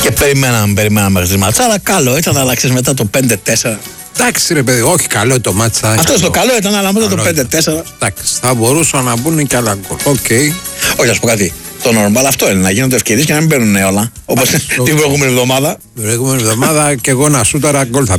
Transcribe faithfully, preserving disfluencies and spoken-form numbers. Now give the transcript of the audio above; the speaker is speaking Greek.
Και περιμέναμε, περιμέναμε μέχρι τη ματσάρα. Καλό ήταν, αλλά ξέρεις μετά το πέντε τέσσερα. Εντάξει ρε παιδί, όχι καλό το μάτσα. Αυτό το καλό ήταν, αλλά μετά το πέντε τέσσερα. Εντάξει, θα μπορούσαν να μπουν και άλλα γκολ. Οκ. Okay. Όχι, να σου πω κάτι. Το normal αυτό είναι, να γίνονται ευκαιρίες και να μην παίρνουν όλα. Όπως την προηγούμενη εβδομάδα. Την προηγούμενη εβδομάδα και εγώ να σούταρα γκολ θα